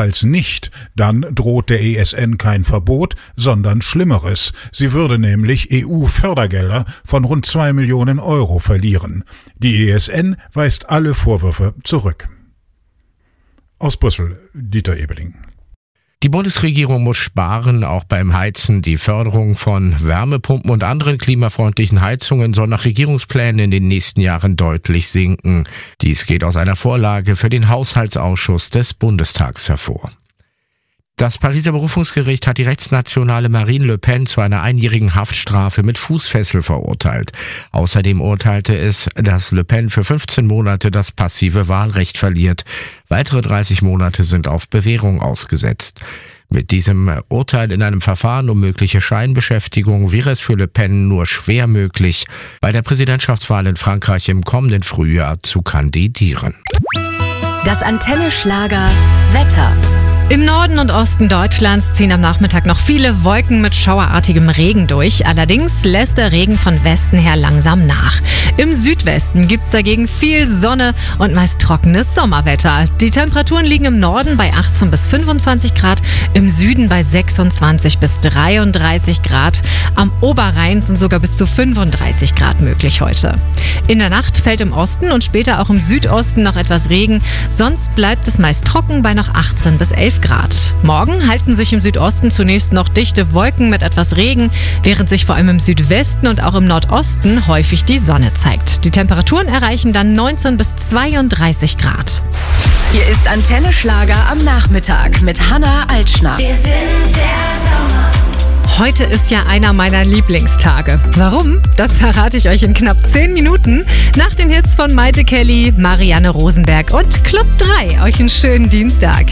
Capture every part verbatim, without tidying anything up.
Falls nicht, dann droht der E S N kein Verbot, sondern Schlimmeres. Sie würde nämlich E U-Fördergelder von rund zwei Millionen Euro verlieren. Die E S N weist alle Vorwürfe zurück. Aus Brüssel, Dieter Ebeling. Die Bundesregierung muss sparen, auch beim Heizen. Die Förderung von Wärmepumpen und anderen klimafreundlichen Heizungen soll nach Regierungsplänen in den nächsten Jahren deutlich sinken. Dies geht aus einer Vorlage für den Haushaltsausschuss des Bundestags hervor. Das Pariser Berufungsgericht hat die rechtsnationale Marine Le Pen zu einer einjährigen Haftstrafe mit Fußfessel verurteilt. Außerdem urteilte es, dass Le Pen für fünfzehn Monate das passive Wahlrecht verliert. Weitere dreißig Monate sind auf Bewährung ausgesetzt. Mit diesem Urteil in einem Verfahren um mögliche Scheinbeschäftigung wäre es für Le Pen nur schwer möglich, bei der Präsidentschaftswahl in Frankreich im kommenden Frühjahr zu kandidieren. Das Antenne Schlager Wetter. Im Norden und Osten Deutschlands ziehen am Nachmittag noch viele Wolken mit schauerartigem Regen durch. Allerdings lässt der Regen von Westen her langsam nach. Im Südwesten gibt's dagegen viel Sonne und meist trockenes Sommerwetter. Die Temperaturen liegen im Norden bei achtzehn bis fünfundzwanzig Grad, im Süden bei sechsundzwanzig bis dreiunddreißig Grad. Am Oberrhein sind sogar bis zu fünfunddreißig Grad möglich heute. In der Nacht fällt im Osten und später auch im Südosten noch etwas Regen. Sonst bleibt es meist trocken bei noch achtzehn bis elf Grad. Morgen halten sich im Südosten zunächst noch dichte Wolken mit etwas Regen, während sich vor allem im Südwesten und auch im Nordosten häufig die Sonne zeigt. Die Temperaturen erreichen dann neunzehn bis zweiunddreißig Grad. Hier ist Antenne Schlager am Nachmittag mit Hanna Altschner. Wir sind der Sommer. Heute ist ja einer meiner Lieblingstage. Warum? Das verrate ich euch in knapp zehn Minuten. Nach den Hits von Maite Kelly, Marianne Rosenberg und Club drei. Euch einen schönen Dienstag.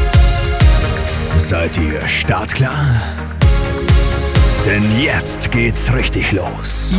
Seid ihr startklar? Denn jetzt geht's richtig los.